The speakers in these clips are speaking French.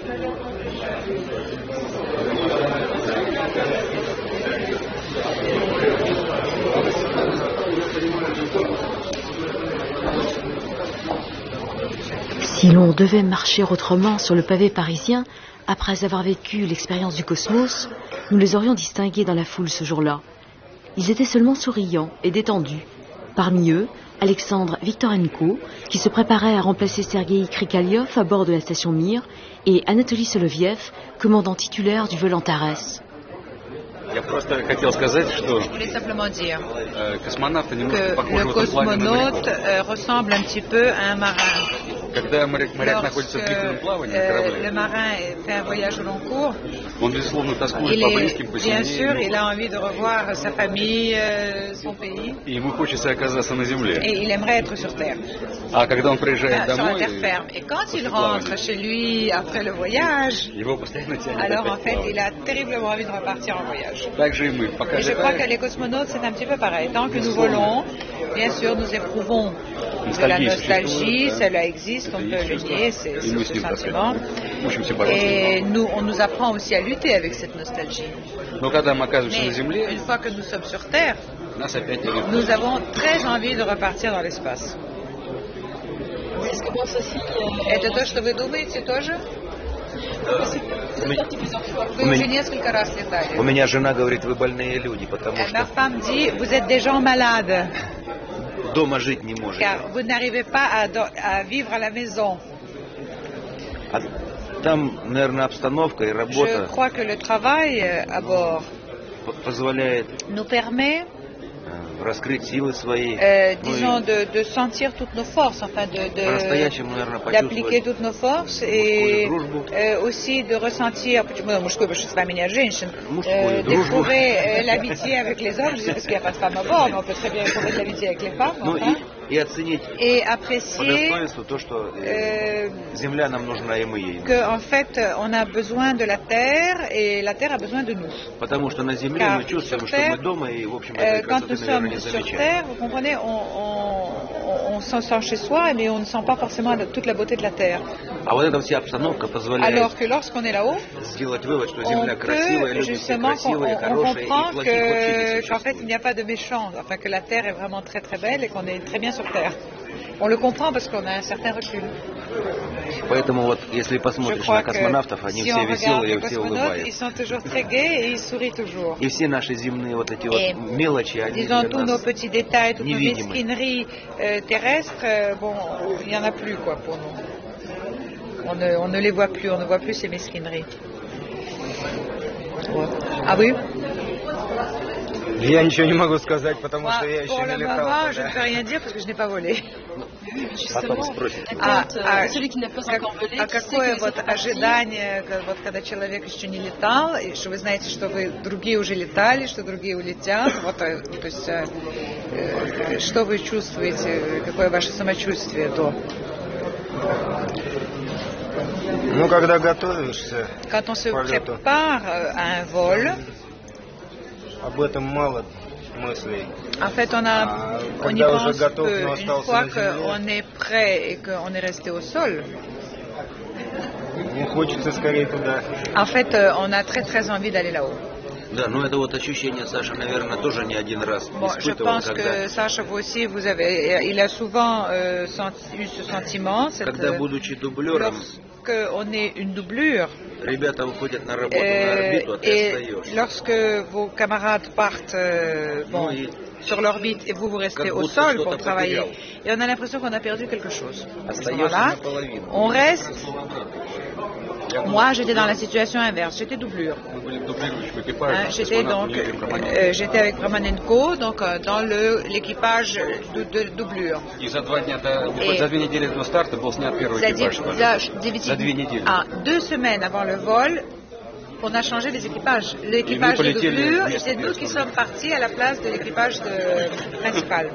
Si l'on devait marcher autrement sur le pavé parisien, après avoir vécu l'expérience du cosmos, nous les aurions distingués dans la foule ce jour-là. Ils étaient seulement souriants et détendus. Parmi eux, Alexandre Viktorenko, qui se préparait à remplacer Sergueï Krikaliov à bord de la station Mir, et Anatoly Soloviev, commandant titulaire du vol Antares. Je voulais simplement dire que le cosmonaute ressemble un petit peu à un marin. Lorsque le marin fait un voyage au long cours, bien sûr, il a envie de revoir sa famille, son pays, et il aimerait être sur Terre, sur la terre ferme. Et quand il rentre chez lui après le voyage, alors en fait, il a terriblement envie de repartir en voyage. Et je crois que les cosmonautes, c'est un petit peu pareil. Tant que nous volons, bien sûr, nous éprouvons de la nostalgie, cela existe, on peut le nier, c'est ce sentiment. Et on nous apprend aussi à lutter avec cette nostalgie. Mais une fois que nous sommes sur Terre, nous avons très envie de repartir dans l'espace. Это то, что вы думаете тоже? У меня жена говорит, вы больные люди, потому что... Ma femme dit, vous êtes des gens malades. Дома жить не можете. Car vous n'arrivez pas à vivre à la maison. Там, наверное, обстановка и работа... Je crois que le travail à bord nous permet disons de sentir toutes nos forces, enfin d'appliquer toutes nos forces et aussi de ressentir, d'éprouver l'amitié avec les hommes, parce qu'il n'y a pas de femmes à bord, mais on peut très bien éprouver de l'amitié avec les femmes. Enfin. Et apprécier que en fait on a besoin de la terre et la terre a besoin de nous. Car sur terre, quand nous sommes sur terre, vous comprenez, on s'en sent chez soi, mais on ne sent pas forcément toute la beauté de la terre. Alors que lorsqu'on est là-haut, on peut justement, on comprend qu'en fait il n'y a pas de méchants, enfin que la terre est vraiment très très belle et qu'on est très bien sur terre. On le comprend parce qu'on a un certain recul. Je crois que si on regarde les cosmonautes, ils sont toujours très gais et ils sourient toujours. Et disons tous nos petits détails, toutes nos mesquineries terrestres, bon, il n'y en a plus quoi pour nous. On ne les voit plus, on ne voit plus ces mesquineries. Ah oui? Я ничего не могу сказать, потому что я еще не летал. Je ne peux rien dire parce que je n'ai pas volé. А какое вот ожидание, вот когда человек еще не летал, и что вы знаете, что вы другие уже летали, что другие улетят, вот, то есть, что вы чувствуете, какое ваше самочувствие до? Ну, когда готовишься Quand on se prépare à un vol, об этом мало мыслей. En fait, on y pense peu. Une fois qu'on est prêt et qu'on est resté au sol, Хочется скорее туда. En fait, on a très très envie d'aller là-haut. Да, но это вот ощущение Саша, наверное, тоже не один раз Je pense que Sacha, vous aussi, il a souvent eu ce sentiment. Когда, будучи дублером, lorsqu'on est une doublure, ребята выходят на работу на орбиту, а ты остаешься. Lorsque vos camarades partent sur l'orbite et vous restez au sol pour travailler, et on a l'impression qu'on a perdu quelque chose. À ce moment-là, on reste. Moi, j'étais dans la situation inverse. J'étais doublure. J'étais avec Romanenko, donc dans l'équipage de doublure. C'est-à-dire, 2 semaines avant le vol, on a changé les équipages. L'équipage de doublure, c'est nous qui sommes partis à la place de l'équipage principal.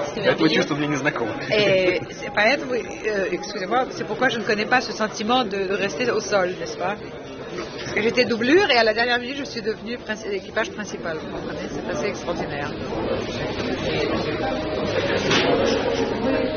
Et excusez-moi, c'est pourquoi je ne connais pas ce sentiment de rester au sol, n'est-ce pas? Parce que j'étais doublure et à la dernière minute, je suis devenue l'équipage principal. Vous comprenez? C'est assez extraordinaire.